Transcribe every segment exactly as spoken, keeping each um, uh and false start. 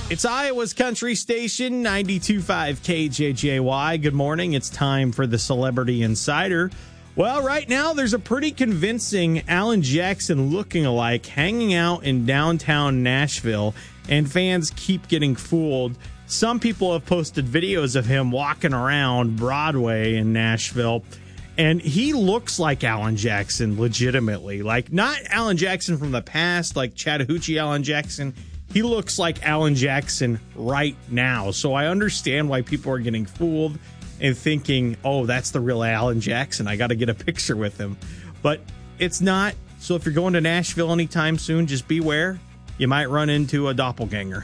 It's Iowa's country station, ninety-two point five K J J Y. Good morning. It's time for the Celebrity Insider. Well, right now, there's a pretty convincing Alan Jackson looking-alike hanging out in downtown Nashville, and fans keep getting fooled. Some people have posted videos of him walking around Broadway in Nashville, and he looks like Alan Jackson legitimately. Like, not Alan Jackson from the past, like Chattahoochee Alan Jackson. He looks like Alan Jackson right now. So I understand why people are getting fooled and thinking, oh, that's the real Alan Jackson. I got to get a picture with him. But it's not. So if you're going to Nashville anytime soon, just beware. You might run into a doppelganger.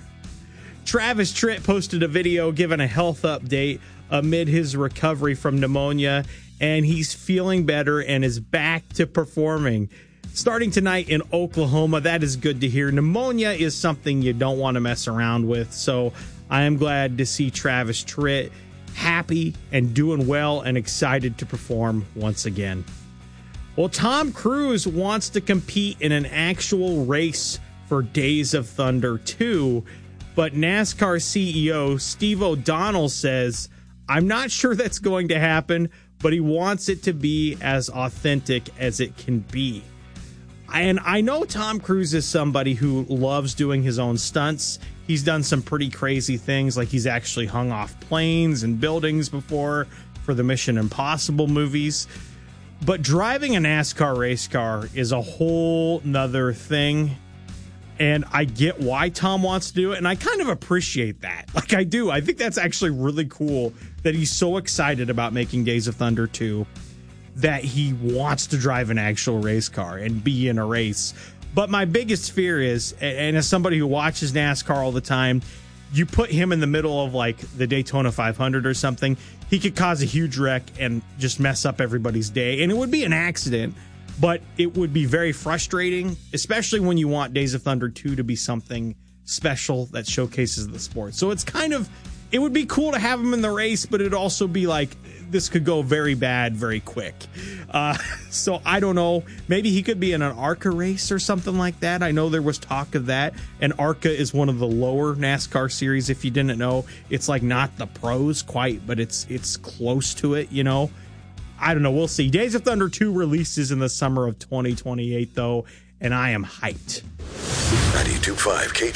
Travis Tritt posted a video giving a health update amid his recovery from pneumonia, and he's feeling better and is back to performing. Starting tonight in Oklahoma, that is good to hear. Pneumonia is something you don't want to mess around with, so I am glad to see Travis Tritt happy and doing well and excited to perform once again. Well, Tom Cruise wants to compete in an actual race for Days of Thunder two, but NASCAR C E O Steve O'Donnell says, I'm not sure that's going to happen, but he wants it to be as authentic as it can be. And I know Tom Cruise is somebody who loves doing his own stunts. He's done some pretty crazy things, like he's actually hung off planes and buildings before for the Mission Impossible movies. But driving a NASCAR race car is a whole nother thing. And I get why Tom wants to do it, and I kind of appreciate that. Like, I do. I think that's actually really cool that he's so excited about making Days of Thunder two that he wants to drive an actual race car and be in a race. But my biggest fear is, and as somebody who watches NASCAR all the time, you put him in the middle of like the Daytona five hundred or something, he could cause a huge wreck and just mess up everybody's day. And it would be an accident, but it would be very frustrating, especially when you want Days of Thunder two to be something special that showcases the sport. So it's kind of, it would be cool to have him in the race, but it'd also be like, this could go very bad very quick. Uh, so I don't know. Maybe he could be in an ARCA race or something like that. I know there was talk of that. And ARCA is one of the lower NASCAR series. If you didn't know, it's like not the pros quite, but it's it's close to it, you know. I don't know. We'll see. Days of Thunder two releases in the summer of twenty twenty-eight, though, and I am hyped. ninety-two point five K